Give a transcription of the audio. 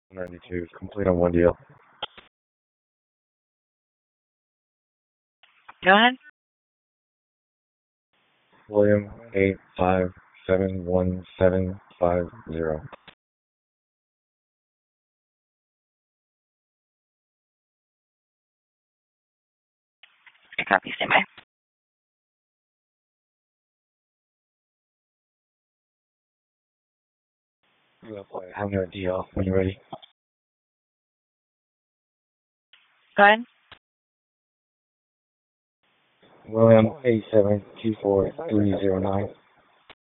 92, complete on one deal. Go ahead. William 8571750. Copy, stand by. Have no deal when you're ready. Go ahead. William 8724309.